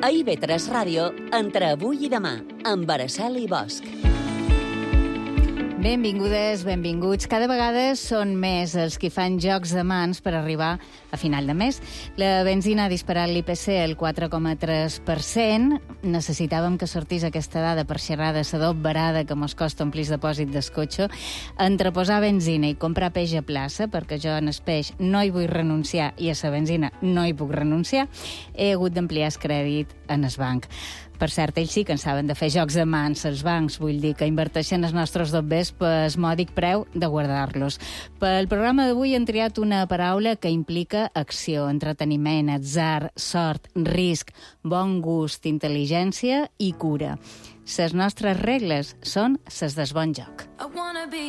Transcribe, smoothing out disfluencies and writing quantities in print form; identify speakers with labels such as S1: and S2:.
S1: A IB3 Ràdio, entre avui i demà, amb Araceli Bosch.
S2: Benvingudes, benvinguts. Cada vegada són més els que fan jocs de mans per arribar a final de mes. La benzina ha disparat l'IPC al 4,3%. Necessitàvem que sortís aquesta dada per xerrar de la barada que mos costa omplir el depòsit del cotxe. Entre posar benzina i comprar peix a plaça, perquè jo en el peix no hi vull renunciar i a la benzina no hi puc renunciar, he hagut d'ampliar el crèdit en el banc. Per cert, ells sí que en saben de fer jocs de mans, els bancs, vull dir, que inverteixen els nostres dobbers pel mòdic preu de guardar-los. Pel programa d'avui hem triat una paraula que implica acció, entreteniment, atzar, sort, risc, bon gust, intel·ligència i cura. Les nostres regles són les del bon joc.